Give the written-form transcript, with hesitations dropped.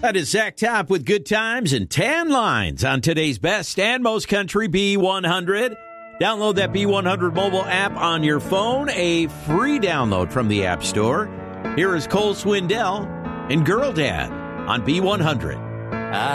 That is Zach Top with good times and tan lines on today's best and most country B100. Download that B100 mobile app on your phone, a free download from the App Store. Here is Cole Swindell and Girl Dad on B100.